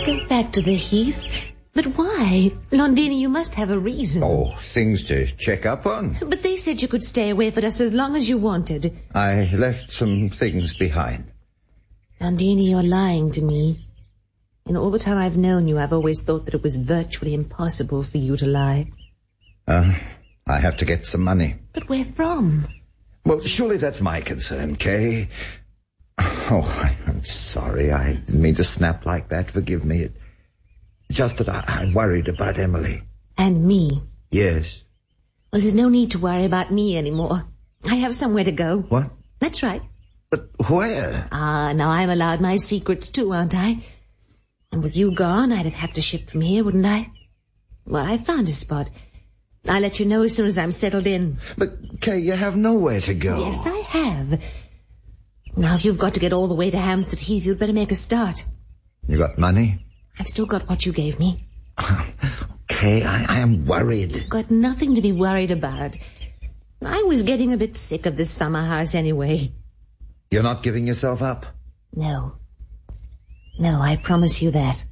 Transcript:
Go back to the Heath? But why? Londini, you must have a reason. Oh, things to check up on. But they said you could stay away for us as long as you wanted. I left some things behind. Londini, you're lying to me. In all the time I've known you, I've always thought that it was virtually impossible for you to lie. I have to get some money. But where from? Well, surely that's my concern, Kay. Oh, I'm sorry. I didn't mean to snap like that. Forgive me. It's just that I'm worried about Emily. And me? Yes. Well, there's no need to worry about me anymore. I have somewhere to go. What? That's right. But where? Now I'm allowed my secrets too, aren't I? And with you gone, I'd have to ship from here, wouldn't I? Well, I found a spot. I'll let you know as soon as I'm settled in. But, Kay, you have nowhere to go. Yes, I have. Now, if you've got to get all the way to Hampstead Heath, you'd better make a start. You got money? I've still got what you gave me. Kay, I am worried. Got nothing to be worried about. I was getting a bit sick of this summer house anyway. You're not giving yourself up? No. No, I promise you that.